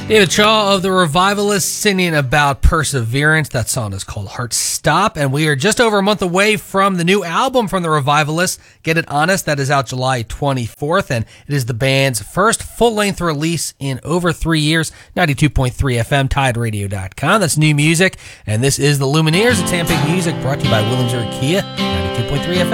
David Shaw of The Revivalists singing about perseverance. That song is called Heart Stop, and we are just over a month away from the new album from The Revivalists, Get It Honest. That is out July 24th, and it is the band's first full-length release in over 3 years. 92.3 FM, TideRadio.com. That's new music, and this is The Lumineers. It's Handpicked Music brought to you by Williams-Ur Kia, 92.3 FM.